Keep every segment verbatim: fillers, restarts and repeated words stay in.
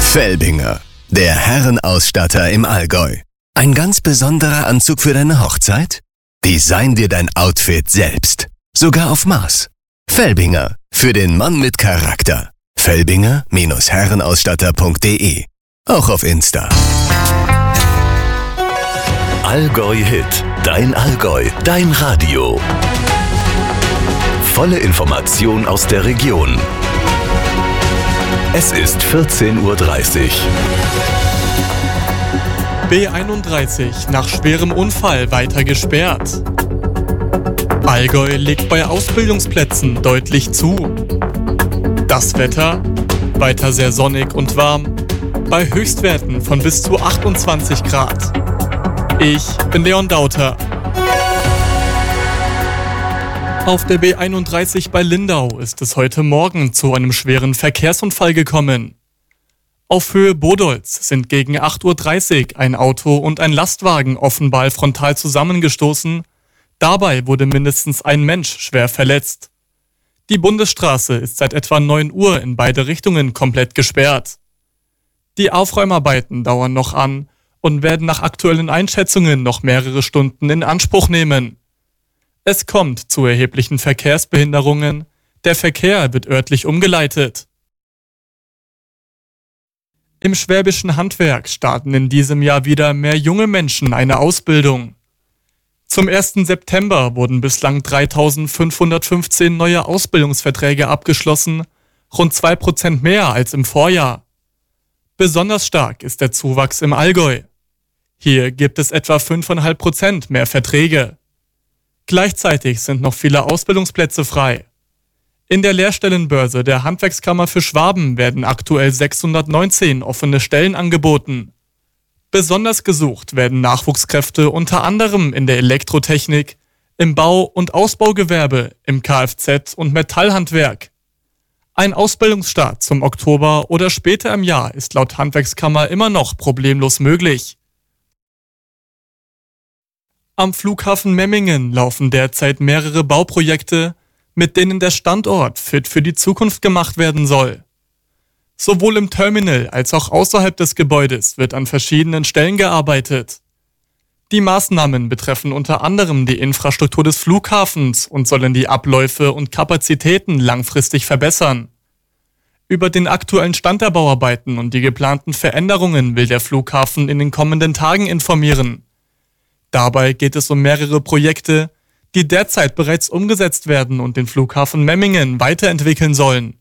Felbinger, der Herrenausstatter im Allgäu. Ein ganz besonderer Anzug für deine Hochzeit? Design dir dein Outfit selbst. Sogar auf Maß. Felbinger, für den Mann mit Charakter. Felbinger Herrenausstatter punkt de. Auch auf Insta. Allgäu Hit, dein Allgäu, dein Radio. Volle Information aus der Region. Es ist vierzehn Uhr dreißig. B einunddreißig nach schwerem Unfall weiter gesperrt. Allgäu legt bei Ausbildungsplätzen deutlich zu. Das Wetter weiter sehr sonnig und warm, bei Höchstwerten von bis zu achtundzwanzig Grad. Ich bin Leon Dauter. Auf der B einunddreißig bei Lindau ist es heute Morgen zu einem schweren Verkehrsunfall gekommen. Auf Höhe Bodolz sind gegen acht Uhr dreißig ein Auto und ein Lastwagen offenbar frontal zusammengestoßen. Dabei wurde mindestens ein Mensch schwer verletzt. Die Bundesstraße ist seit etwa neun Uhr in beide Richtungen komplett gesperrt. Die Aufräumarbeiten dauern noch an und werden nach aktuellen Einschätzungen noch mehrere Stunden in Anspruch nehmen. Es kommt zu erheblichen Verkehrsbehinderungen. Der Verkehr wird örtlich umgeleitet. Im schwäbischen Handwerk starten in diesem Jahr wieder mehr junge Menschen eine Ausbildung. Zum ersten September wurden bislang dreitausendfünfhundertfünfzehn neue Ausbildungsverträge abgeschlossen, rund zwei Prozent mehr als im Vorjahr. Besonders stark ist der Zuwachs im Allgäu. Hier gibt es etwa fünf Komma fünf Prozent mehr Verträge. Gleichzeitig sind noch viele Ausbildungsplätze frei. In der Lehrstellenbörse der Handwerkskammer für Schwaben werden aktuell sechshundertneunzehn offene Stellen angeboten. Besonders gesucht werden Nachwuchskräfte unter anderem in der Elektrotechnik, im Bau- und Ausbaugewerbe, im Kfz- und Metallhandwerk. Ein Ausbildungsstart zum Oktober oder später im Jahr ist laut Handwerkskammer immer noch problemlos möglich. Am Flughafen Memmingen laufen derzeit mehrere Bauprojekte, mit denen der Standort fit für die Zukunft gemacht werden soll. Sowohl im Terminal als auch außerhalb des Gebäudes wird an verschiedenen Stellen gearbeitet. Die Maßnahmen betreffen unter anderem die Infrastruktur des Flughafens und sollen die Abläufe und Kapazitäten langfristig verbessern. Über den aktuellen Stand der Bauarbeiten und die geplanten Veränderungen will der Flughafen in den kommenden Tagen informieren. Dabei geht es um mehrere Projekte, die derzeit bereits umgesetzt werden und den Flughafen Memmingen weiterentwickeln sollen.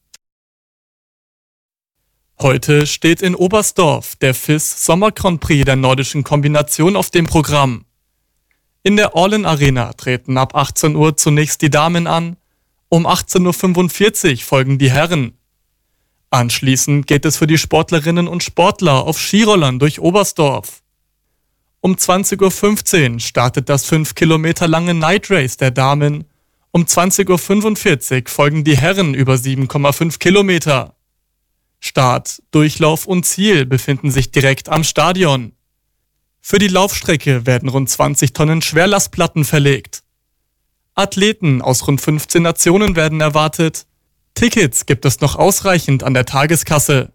Heute steht in Oberstdorf der F I S Sommer Grand Prix der nordischen Kombination auf dem Programm. In der Orlen Arena treten ab achtzehn Uhr zunächst die Damen an, um achtzehn Uhr fünfundvierzig folgen die Herren. Anschließend geht es für die Sportlerinnen und Sportler auf Skirollern durch Oberstdorf. Um zwanzig Uhr fünfzehn startet das fünf Kilometer lange Night Race der Damen. Um zwanzig Uhr fünfundvierzig folgen die Herren über sieben Komma fünf Kilometer. Start, Durchlauf und Ziel befinden sich direkt am Stadion. Für die Laufstrecke werden rund zwanzig Tonnen Schwerlastplatten verlegt. Athleten aus rund fünfzehn Nationen werden erwartet. Tickets gibt es noch ausreichend an der Tageskasse.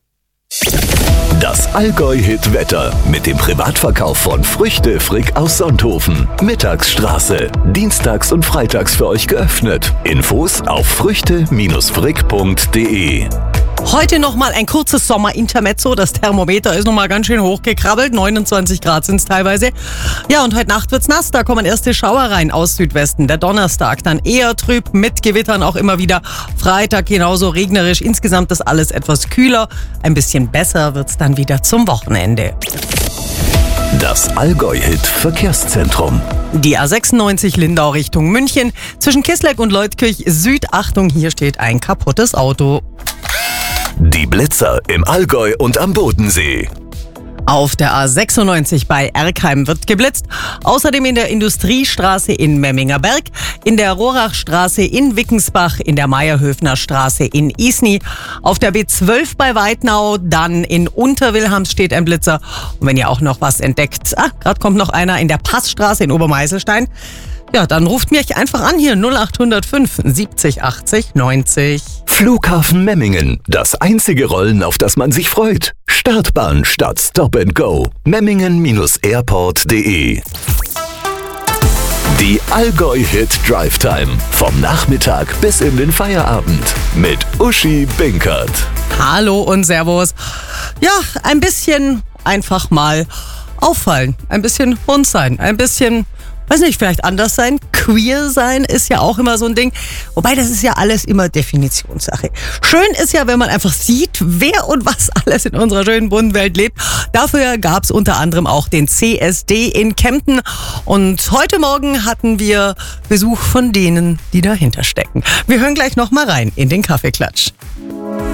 Das Allgäu-Hit-Wetter mit dem Privatverkauf von Früchte Frick aus Sonthofen. Mittagsstraße. Dienstags und freitags für euch geöffnet. Infos auf früchte frick punkt de. Heute nochmal ein kurzes Sommerintermezzo. Das Thermometer ist nochmal ganz schön hochgekrabbelt. neunundzwanzig Grad sind es teilweise. Ja, und heute Nacht wird's nass. Da kommen erste Schauer rein aus Südwesten. Der Donnerstag dann eher trüb, mit Gewittern auch immer wieder. Freitag genauso regnerisch. Insgesamt ist alles etwas kühler. Ein bisschen besser wird's dann wieder zum Wochenende. Das Allgäu-Hit-Verkehrszentrum. Die A sechsundneunzig Lindau Richtung München. Zwischen Kissleck und Leutkirch Süd. Achtung, hier steht ein kaputtes Auto. Die Blitzer im Allgäu und am Bodensee. Auf der A sechsundneunzig bei Erkheim wird geblitzt. Außerdem in der Industriestraße in Memmingerberg, in der Rohrachstraße in Wickensbach, in der Meierhöfner Straße in Isny. Auf der B zwölf bei Weidnau, dann in Unterwilhams steht ein Blitzer. Und wenn ihr auch noch was entdeckt, ah, gerade kommt noch einer in der Passstraße in Obermeißelstein. Ja, dann ruft mich einfach an hier null acht null fünf siebzig achtzig neunzig. Flughafen Memmingen, das einzige Rollen, auf das man sich freut. Startbahn statt Stop and Go. Memmingen Airport punkt de. Die Allgäu-Hit Drive Time. Vom Nachmittag bis in den Feierabend. Mit Uschi Binkert. Hallo und Servus. Ja, ein bisschen einfach mal auffallen. Ein bisschen bunt sein. Ein bisschen, weiß nicht, vielleicht anders sein. Queer sein ist ja auch immer so ein Ding. Wobei, das ist ja alles immer Definitionssache. Schön ist ja, wenn man einfach sieht, wer und was alles in unserer schönen bunten Welt lebt. Dafür gab es unter anderem auch den C S D in Kempten. Und heute Morgen hatten wir Besuch von denen, die dahinter stecken. Wir hören gleich noch mal rein in den Kaffeeklatsch.